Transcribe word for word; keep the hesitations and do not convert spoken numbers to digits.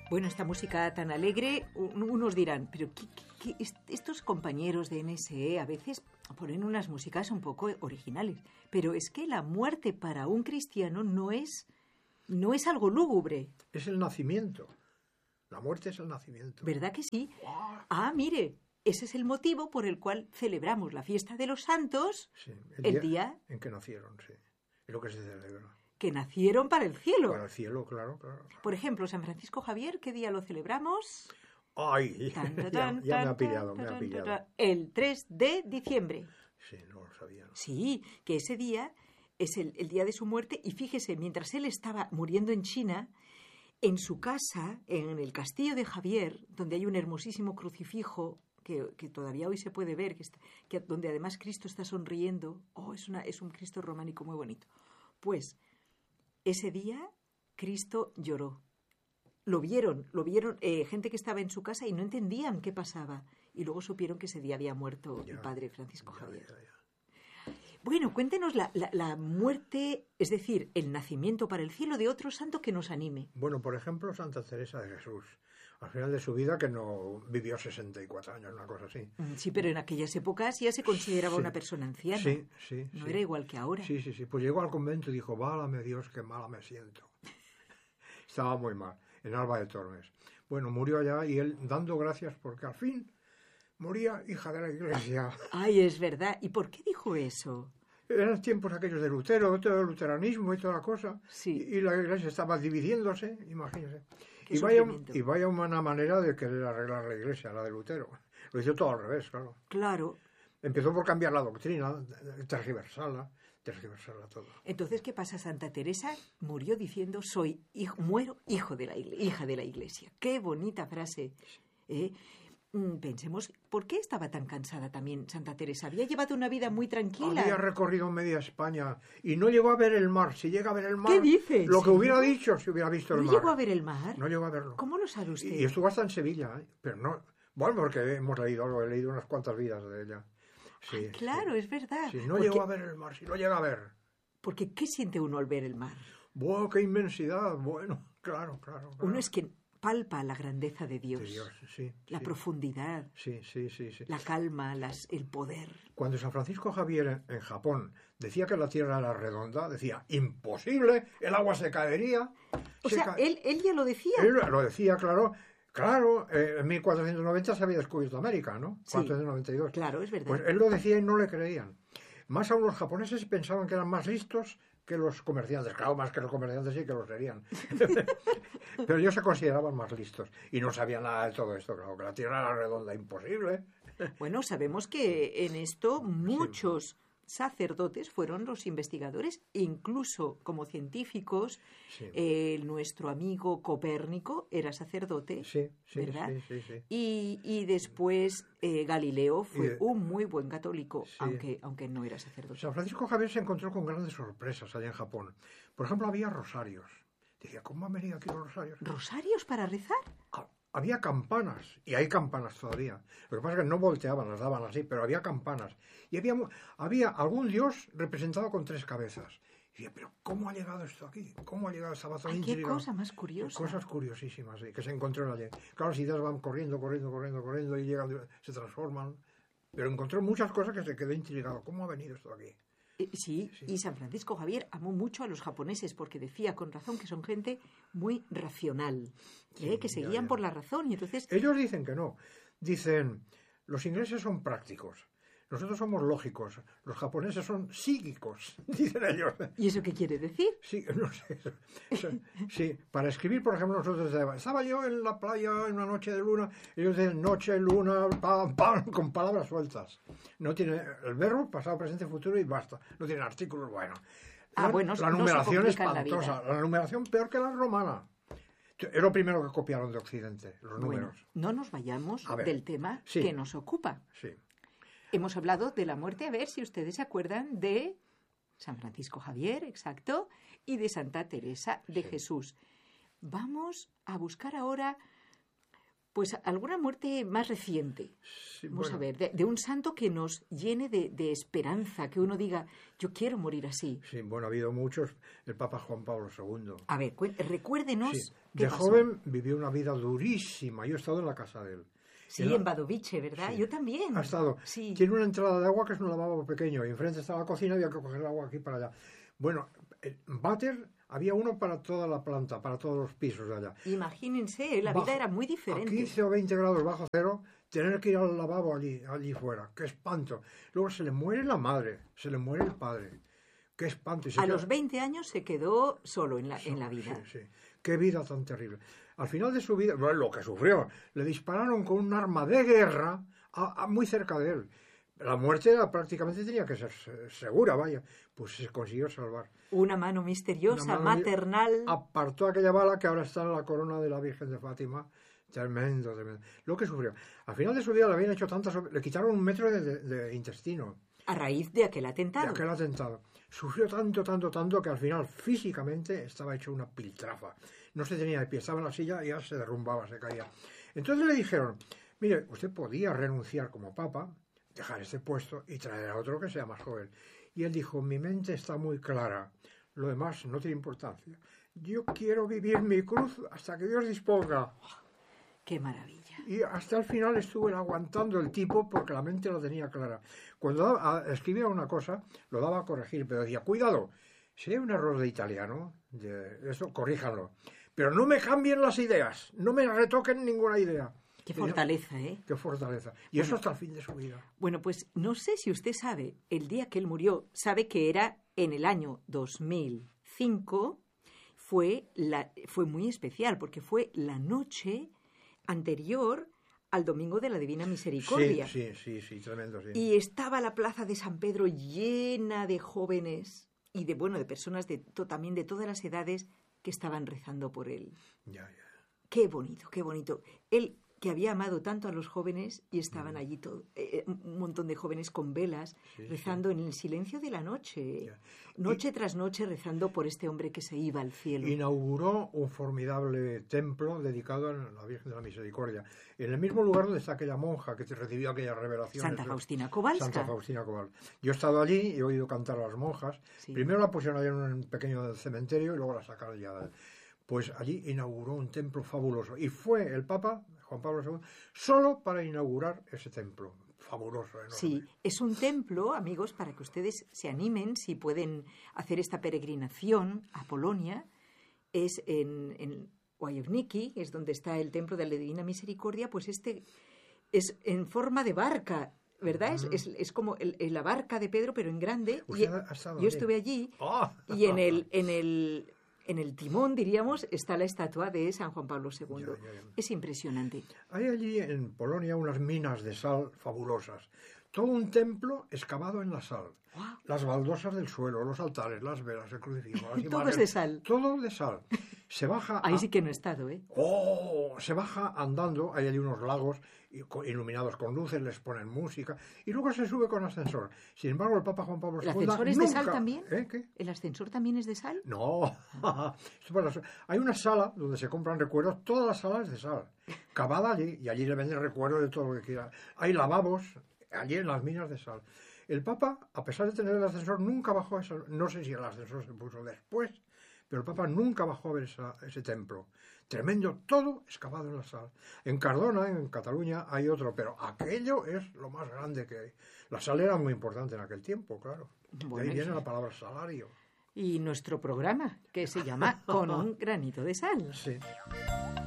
Bueno, esta música tan alegre, unos dirán, pero ¿qué, qué, qué, estos compañeros de N S E a veces ponen unas músicas un poco originales, pero es que la muerte para un cristiano no es, no es algo lúgubre. Es el nacimiento. La muerte es el nacimiento. ¿Verdad que sí? ¡Wow! Ah, mire, ese es el motivo por el cual celebramos la fiesta de los santos, Sí, el, el día, día en que nacieron, sí. Es lo que se celebra. Que nacieron para el cielo. Para el cielo, claro, claro. Por ejemplo, San Francisco Javier, ¿qué día lo celebramos? ¡Ay! Tan, ya, tan, ya me tan, ha pillado, tan, me ha tan, pillado. tan, el tres de diciembre. Sí, no lo sabía. ¿No? Sí, que ese día es el, el día de su muerte. Y fíjese, mientras él estaba muriendo en China, en su casa, en el castillo de Javier, donde hay un hermosísimo crucifijo que, que todavía hoy se puede ver, que, está, que donde además Cristo está sonriendo. Oh, es, una, es un Cristo románico muy bonito. Pues ese día Cristo lloró. Lo vieron, lo vieron eh, gente que estaba en su casa y no entendían qué pasaba. Y luego supieron que ese día había muerto Ya, el padre Francisco ya, Javier. ya, ya. Bueno, cuéntenos la, la, la muerte, es decir, el nacimiento para el cielo de otro santo que nos anime. Bueno, por ejemplo, Santa Teresa de Jesús. Al final de su vida, que no vivió sesenta y cuatro años, una cosa así. Sí, pero en aquellas épocas ya se consideraba Sí. una persona anciana. Sí, sí. No sí. era igual que ahora. Sí, sí, sí. Pues llegó al convento y dijo, válame Dios, qué mala me siento. Estaba muy mal, en Alba de Tormes. Bueno, murió allá y él dando gracias porque al fin moría hija de la Iglesia. Ay, es verdad. ¿Y por qué dijo eso? Eran tiempos aquellos de Lutero, todo el luteranismo y toda la cosa. Sí. Y, y la Iglesia estaba dividiéndose, imagínese. Qué Y vaya, sufrimiento. y vaya una manera de querer arreglar la Iglesia, la de Lutero. Lo hizo todo al revés, claro. Claro. Empezó por cambiar la doctrina, tergiversarla, tergiversarla todo. Entonces, ¿qué pasa? Santa Teresa murió diciendo, soy hijo, muero hijo de la igle- hija de la Iglesia. Qué bonita frase. ¿eh? Mm, Pensemos, ¿por qué estaba tan cansada también Santa Teresa? Había llevado una vida muy tranquila. Había recorrido media España y no llegó a ver el mar. Si llega a ver el mar, ¿Qué dices? lo que ¿Sí? hubiera dicho si hubiera visto el ¿No mar. llegó a ver el mar? No llegó a verlo. ¿Cómo lo sabe usted? Y, y estuvo hasta en Sevilla, ¿eh? Pero no. Bueno, porque hemos leído, lo he leído unas cuantas vidas de ella. Sí, Ay, claro, sí. es verdad. Si no porque, llegó a ver el mar, si no llega a ver. porque ¿qué siente uno al ver el mar? ¡Wow, qué inmensidad! Bueno, claro, claro. claro. Uno es que palpa la grandeza de Dios, De Dios, sí. la sí. profundidad, Sí, sí, sí, sí. la calma, las, el poder. Cuando San Francisco Javier en Japón decía que la Tierra era redonda, decía, imposible, el agua se caería. O Se sea, ca- él, él ya lo decía. Él lo decía, claro. Claro, eh, en mil cuatrocientos noventa se había descubierto América, ¿no? Sí. mil cuatrocientos noventa y dos. Claro, es verdad. Pues él lo decía y no le creían. Más aún los japoneses pensaban que eran más listos que los comerciantes. Claro, más que los comerciantes sí que lo serían. Pero ellos se consideraban más listos. Y no sabían nada de todo esto. Claro, que la Tierra era redonda, imposible. Bueno, sabemos que en esto muchos sacerdotes fueron los investigadores, incluso como científicos. Sí. Eh, nuestro amigo Copérnico era sacerdote, Sí, sí, ¿verdad? sí, sí, sí. Y, y después eh, Galileo fue Y de- un muy buen católico, Sí. aunque, aunque no era sacerdote. San Francisco Javier se encontró con grandes sorpresas allá en Japón. Por ejemplo, había rosarios. Decía, ¿cómo han venido aquí los rosarios? ¿Rosarios para rezar? Ah, había campanas, y hay campanas todavía. Lo que pasa es que no volteaban, las daban así, pero había campanas. Y había, mu- había algún dios representado con tres cabezas. Y decía, pero ¿cómo ha llegado esto aquí? ¿Cómo ha llegado? Estaba todo Ay, qué intrigado. cosa más curiosa. Cosas curiosísimas, sí, que se encontró allí. Claro, las ideas van corriendo, corriendo, corriendo, corriendo, y llegan, se transforman. Pero encontró muchas cosas que se quedó intrigado. ¿Cómo ha venido esto aquí? Eh, Sí, Sí. y San Francisco Javier amó mucho a los japoneses porque decía con razón que son gente muy racional, Sí, ¿eh? que se ya, guían ya. por la razón y entonces Ellos dicen que no. Dicen, los ingleses son prácticos. Nosotros somos lógicos. Los japoneses son psíquicos, dicen ellos. ¿y eso qué quiere decir? Sí, no sé. eso- eso- Sí, para escribir, por ejemplo, nosotros decíamos, estaba yo en la playa en una noche de luna, ellos dicen noche, luna, pam, pam, con palabras sueltas. No tiene el verbo, pasado, presente, futuro y basta. No tiene artículos, bueno. Ah, La, bueno, la no se numeración es complican la vida. espantosa. La, numeración peor que la romana. Es lo primero que copiaron de Occidente, los Bueno, números. no nos vayamos A ver, del tema sí. que nos ocupa. Sí. Hemos hablado de la muerte, a ver si ustedes se acuerdan de San Francisco Javier, exacto, y de Santa Teresa de Sí. Jesús. Vamos a buscar ahora Pues alguna muerte más reciente. Sí, Vamos bueno. a ver, de, de un santo que nos llene de, de esperanza, que uno diga, yo quiero morir así. Sí, bueno, ha habido muchos. El Papa Juan Pablo segundo. A ver, cuen- recuérdenos Sí. qué De pasó. joven vivió una vida durísima. Yo he estado en la casa de él. Sí, En la- en Badovice, ¿verdad? Sí. Yo también. Ha estado. Sí. Tiene una entrada de agua que es un lavabo pequeño y enfrente estaba la cocina y había que coger el agua aquí para allá. Bueno, el váter había uno para toda la planta, para todos los pisos de allá. Imagínense, la Bajo- vida era muy A diferente. quince o veinte grados bajo cero, tener que ir al lavabo allí, allí fuera. ¡Qué espanto! Luego se le muere la madre, se le muere el padre. ¡Qué espanto! Y se A queda- los veinte años se quedó solo en la, en la vida. Sí, sí. ¡Qué vida tan terrible! Al final de su vida, bueno, lo que sufrió, le dispararon con un arma de guerra a- a muy cerca de él. La muerte era, prácticamente tenía que ser se- segura, vaya. Pues se consiguió salvar. Una mano misteriosa, Una mano- maternal. Apartó aquella bala que ahora está en la corona de la Virgen de Fátima. Tremendo, tremendo. Lo que sufrió. Al final de su vida le habían hecho tantas... Le quitaron un metro de, de- de intestino A raíz de aquel de atentado. aquel atentado. Sufrió tanto, tanto, tanto que al final físicamente estaba hecho una piltrafa. No se tenía de pie, estaba en la silla y ya se derrumbaba, se caía. Entonces le dijeron, mire, usted podía renunciar como papa, dejar este puesto y traer a otro que sea más joven. Y él dijo, mi mente está muy clara, lo demás no tiene importancia. Yo quiero vivir mi cruz hasta que Dios disponga. Qué maravilla. Y hasta el final estuve aguantando el tipo porque la mente lo tenía clara. Cuando daba- a- escribía una cosa, lo daba a corregir, pero decía, cuidado, si hay un error de italiano, de eso, corríjanlo. Pero no me cambien las ideas, no me retoquen ninguna idea. Qué Y yo- fortaleza, ¿eh? Qué fortaleza. Y eso hasta el fin de su vida. Bueno, pues no sé si usted sabe, el día que él murió, sabe que era en el año dos mil cinco, fue, la, fue muy especial porque fue la noche anterior al Domingo de la Divina Misericordia. Sí, sí, sí, sí, tremendo, sí. Y estaba la plaza de San Pedro llena de jóvenes y de, bueno, de personas de, to- también de todas las edades que estaban rezando por él. Ya, ya. Qué bonito, qué bonito. Él que había amado tanto a los jóvenes y estaban allí todo, eh, un montón de jóvenes con velas Sí, rezando en el silencio de la noche, Ya. noche tras noche rezando por este hombre que se iba al cielo. Inauguró un formidable templo dedicado a la Virgen de la Misericordia, en el mismo lugar donde está aquella monja que te recibió aquella revelación. Santa Faustina Kowalska. Santa Faustina Kowalska. Yo he estado allí y he oído cantar a las monjas. Sí. Primero la pusieron allí en un pequeño cementerio y luego la sacaron ya. Pues allí inauguró un templo fabuloso. Y fue el Papa, Juan Pablo segundo, solo para inaugurar ese templo. Fabuloso, enorme. Sí, es un templo, amigos, para que ustedes se animen si pueden hacer esta peregrinación a Polonia. Es en, en Łagiewnicki, es donde está el templo de la Divina Misericordia, pues este es en forma de barca, ¿verdad? Es, es, es como el- el- la barca de Pedro, pero en grande. Y, ¿Usted ha estado yo allí? estuve allí ¡Ah! y en el, en el, en el timón, diríamos, está la estatua de San Juan Pablo segundo. Ya, ya, ya. Es impresionante. Hay allí en Polonia unas minas de sal fabulosas. Todo un templo excavado en la sal. ¡Guau! Las baldosas del suelo, los altares, las velas, el crucifijo, las Todo es imágenes, de sal. Todo de sal. Se baja... Ahí a- sí que no he estado, ¿eh? ¡Oh! Se baja andando, hay allí unos lagos y- co- iluminados con luces, les ponen música y luego se sube con ascensor. Sin embargo, el Papa Juan Pablo ¿El segundo ascensor es de nunca- sal también? ¿Eh? ¿Qué? ¿El ascensor también es de sal? No, Esto para las- hay una sala donde se compran recuerdos, toda la sala es de sal, cavada allí, y allí le venden recuerdos de todo lo que quiera. Hay lavabos allí en las minas de sal. El Papa, a pesar de tener el ascensor, nunca bajó a esa, no sé si el ascensor se puso después, pero el Papa nunca bajó a ver esa- ese templo. Tremendo, todo excavado en la sal. En Cardona, en Cataluña, hay otro, pero aquello es lo más grande que hay. La sal era muy importante en aquel tiempo, claro. De Bueno, ahí viene sí. la palabra salario. Y nuestro programa, que se llama Con un granito de sal. Sí.